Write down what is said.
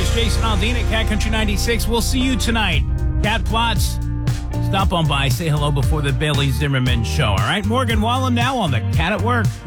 host, Jason Aldean at Cat Country 96. We'll see you tonight. Cat Plots, stop on by, say hello before the Bailey Zimmerman show, all right? Morgan Wallen now on the Cat at Work.